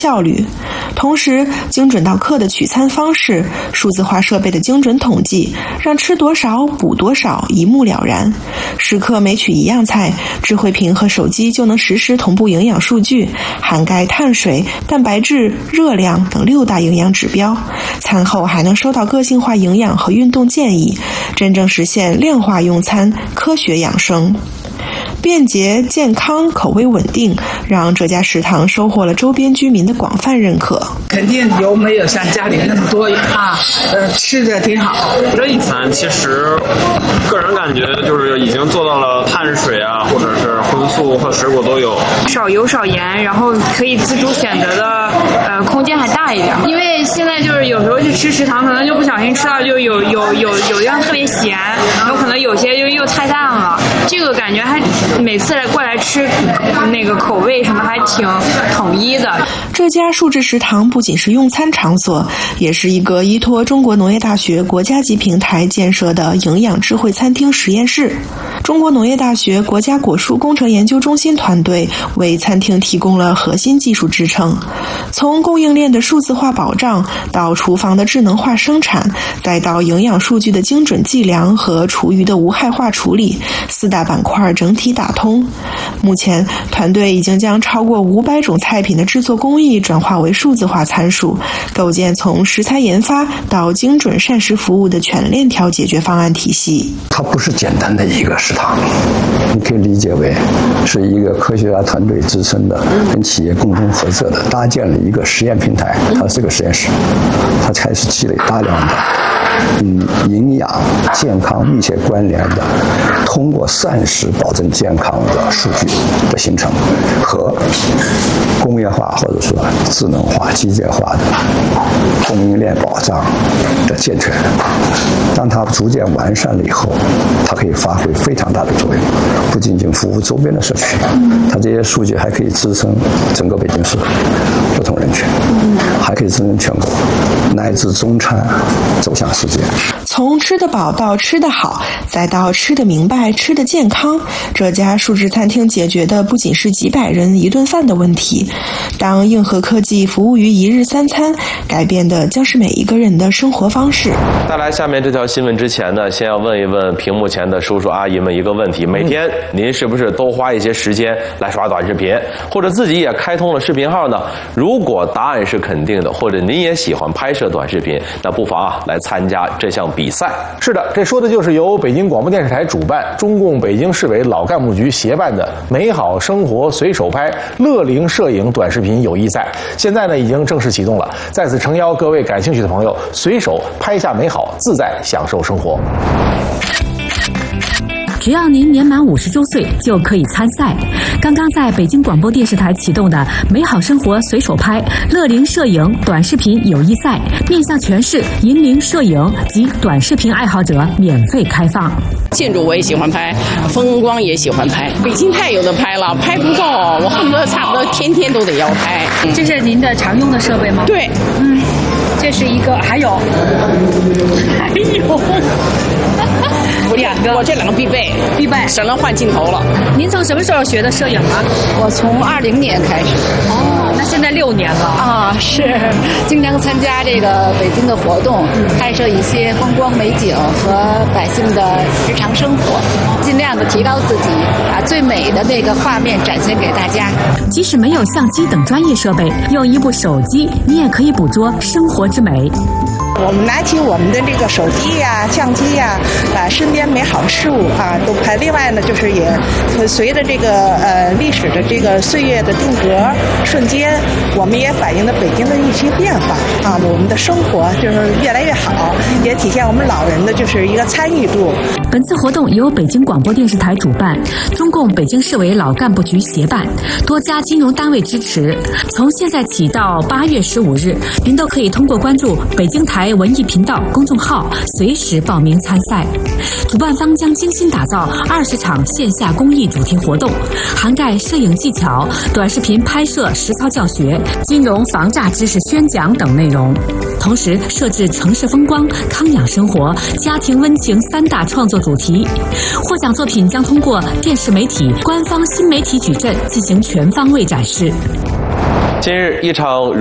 效率，同时精准到客的取餐方式、数字化设备的精准统计，让吃多少补多少一目了然。食客每取一样菜，智慧屏和手机就能实时同步营养数据，涵盖碳水、蛋白质、热量等6大营养指标。餐后还能收到个性化营养和运动建议，真正实现量化用餐、科学养生。便捷、健康、口味稳定，让这家食堂收获了周边居民的广泛认可。 肯定没有像家里那么多啊，吃的挺好。 这一餐其实个人感觉就是已经做到了碳水啊，或者是荤素和水果都有， 少油少盐，然后可以自主选择的空间还大一点。因为现在就是有时候去吃食堂，可能就不小心吃到就有地方特别咸，然后可能有些又太淡了。这个感觉还每次过来吃那个口味什么还挺统一的。 这家数字食堂不仅是用餐场所，也是一个依托中国农业大学国家级平台建设的营养智慧餐厅实验室。中国农业大学国家果蔬工程研究中心团队为餐厅提供了核心技术支撑，从供应链的数字化保障到厨房的智能化生产，再到营养数据的精准计量和厨余的无害化处理，4大板块整体打通。目前团队已经将超过500种菜品的制作工艺转化为数字化参数，构建从食材研发到精准膳食服务的全链条解决方案体系。 它不是简单的一个食堂，你可以理解为是一个科学家团队支撑的，跟企业共同合作的，搭建了一个实验平台。它是个实验室，它开始积累大量的与营养健康密切关联的，通过膳食保证健康的数据的形成和工业化或者说智能化机械化的供应链保障的健全。当它逐渐完善了以后，它可以发挥非常大的作用，不仅仅服务周边的社区，它这些数据还可以支撑整个北京市不同人群，还可以支撑全国乃至中餐走向世界。 从吃得饱到吃得好，再到吃得明白、吃得健康，这家数字餐厅解决的不仅是几百人一顿饭的问题，当硬核科技服务于一日三餐，改变的将是每一个人的生活方式。 带来下面这条新闻之前呢，先要问一问屏幕前的叔叔阿姨们一个问题：每天您是不是都花一些时间来刷短视频，或者自己也开通了视频号呢？如果答案是肯定的，或者您也喜欢拍摄短视频，那不妨来参加这项比赛。 是的，这说的就是由北京广播电视台主办，中共北京市委老干部局协办的美好生活随手拍乐龄摄影短视频友谊赛。现在呢已经正式启动了，在此诚邀各位感兴趣的朋友随手拍下美好，自在享受生活。 只要您年满50周岁就可以参赛。刚刚在北京广播电视台启动的美好生活随手拍乐龄摄影短视频友谊赛，面向全市银龄摄影及短视频爱好者免费开放。 建筑我也喜欢拍，风光也喜欢拍，北京太有的拍了，拍不够，我恨不得差不多天天都得要拍。 这是您的常用的设备吗？ 对， 这是一个，还有2个， 我这2个必备，省了换镜头了。 您从什么时候学的摄影啊？ 我从20年开始。 哦，那现在6年了啊！是，经常参加这个北京的活动，拍摄一些风光美景和百姓的日常生活，尽量的提高自己，把最美的那个画面展现给大家。 即使没有相机等专业设备，用一部手机，你也可以捕捉生活之美。 我们拿起我们的这个手机呀、相机呀，把身边美好事物都拍。另外呢，就是也随着这个历史的这个岁月的定格瞬间，我们也反映了北京的一些变化我们的生活就是越来越好，也体现我们老人的就是一个参与度。 本次活动由北京广播电视台主办，中共北京市委老干部局协办，多家金融单位支持。从现在起到8月15日，您都可以通过关注北京台文艺频道公众号随时报名参赛。主办方将精心打造20场线下公益主题活动，涵盖摄影技巧、短视频拍摄实操教学、金融防诈知识宣讲等内容。同时设置城市风光、康养生活、家庭温情3大创作主题。获奖作品将通过电视媒体官方新媒体矩阵进行全方位展示。 近日，一场